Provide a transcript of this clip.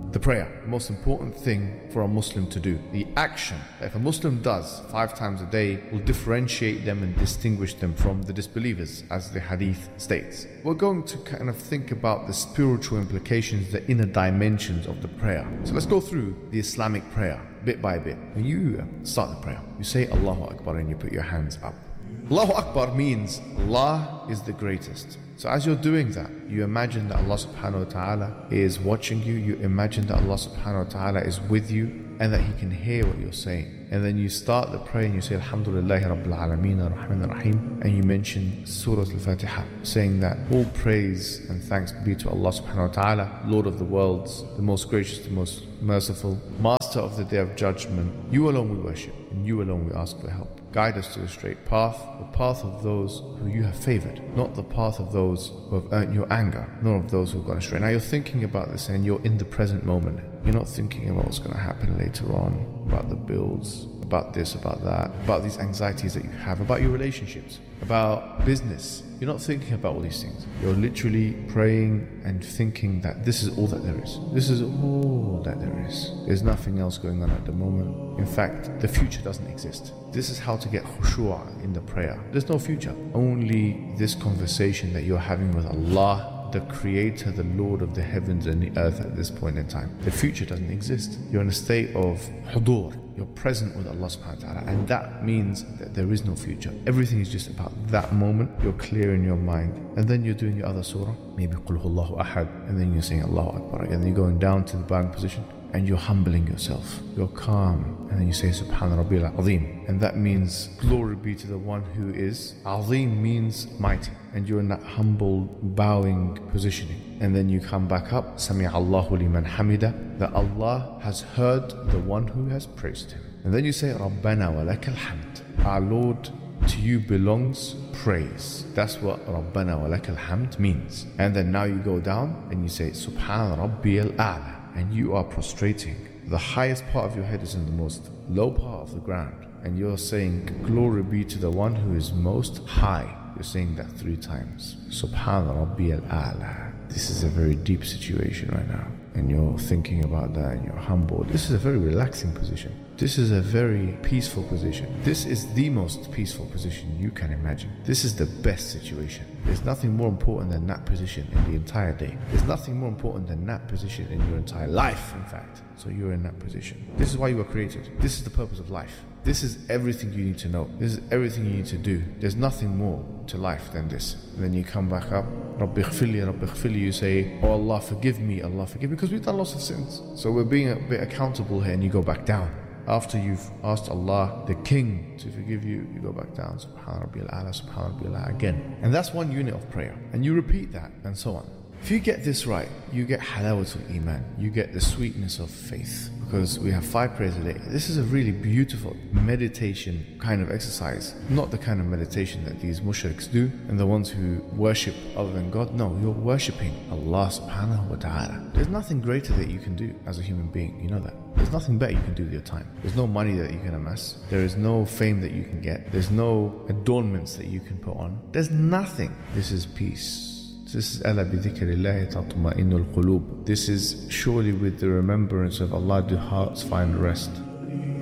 The prayer, the most important thing for a Muslim to do. The action that if a Muslim does 5 times a day will differentiate them and distinguish them from the disbelievers, as the hadith states. We're going to kind of think about the spiritual implications, the inner dimensions of the prayer. So let's go through the Islamic prayer bit by bit. When you start the prayer, you say Allahu Akbar and you put your hands up. Allahu Akbar means Allah is the greatest. So as you're doing that, you imagine that Allah subhanahu wa ta'ala is watching you. You imagine that Allah subhanahu wa ta'ala is with you and that He can hear what you're saying. And then you start the prayer and you say Alhamdulillahi Rabbil Alameen Ar-Rahman Ar-Rahim, and you mention Surah Al-Fatiha, saying that all praise and thanks be to Allah subhanahu wa ta'ala, Lord of the worlds, the most gracious, the most merciful, Master of the Day of Judgment. You alone we worship and you alone we ask for help. Guide us to the straight path, the path of those who you have favored, not the path of those who have earned your anger, nor of those who have gone astray. Now you're thinking about this and you're in the present moment. You're not thinking about what's going to happen later on, about the bills, about this, about that, about these anxieties that you have, about your relationships, about business. You're not thinking about all these things. You're literally praying and thinking that this is all that there is. This is all that there is. There's nothing else going on at the moment. In fact, the future doesn't exist. This is how to get khushu'ah in the prayer. There's no future. Only this conversation that you're having with Allah, the Creator, the Lord of the heavens and the earth at this point in time. The future doesn't exist. You're in a state of hudur. You're present with Allah subhanahu wa ta'ala, and that means that there is no future. Everything is just about that moment. You're clear in your mind, and then you're doing your other surah, maybe Qul Huwallahu Ahad, and then you're saying Allahu Akbar again. You're going down to the bowing position and you're humbling yourself. You're calm, and then you say Subhan Rabbil Azim, and that means glory be to the one who is. Azim means mighty, and you're in that humble bowing positioning. And then you come back up, Sami'a Allahu liman hamida, that Allah has heard the one who has praised Him. And then you say Rabbana wa lakal hamd, our Lord, to you belongs praise. That's what Rabbana wa lakal hamd means. And then now you go down and you say Subhan Rabbiyal A'la, and you are prostrating. The highest part of your head is in the most low part of the ground, and you're saying glory be to the one who is most high. You're saying that 3 times. Subhan Rabbiyal A'la. This is a very deep situation right now, and you're thinking about that and you're humble. This is a very relaxing position. This is a very peaceful position. This is the most peaceful position you can imagine. This is the best situation. There's nothing more important than that position in the entire day. There's nothing more important than that position in your entire life, in fact. So you're in that position. This is why you were created. This is the purpose of life. This is everything you need to know. This is everything you need to do. There's nothing more to life than this. And then you come back up, Rabbi Ighfirli, Rabbi Ighfirli, you say, oh Allah forgive me, Allah forgive me, because we've done lots of sins. So we're being a bit accountable here, and you go back down. After you've asked Allah, the King, to forgive you, you go back down, Subhan Rabbiyal A'la, Subhan Rabbiyal A'la again. And that's one unit of prayer. And you repeat that, and so on. If you get this right, you get halawatul iman, you get the sweetness of faith, because we have 5 prayers a day. This is a really beautiful meditation kind of exercise, not the kind of meditation that these mushriks do and the ones who worship other than God. No, you're worshipping Allah subhanahu wa ta'ala. There's nothing greater that you can do as a human being, you know that. There's nothing better you can do with your time. There's no money that you can amass. There is no fame that you can get. There's no adornments that you can put on. There's nothing. This is peace. This is أَلَا بِذِكْرِ اللَّهِ تَطْمَئِنُّ الْقُلُوبُ. This is surely with the remembrance of Allah do hearts find rest.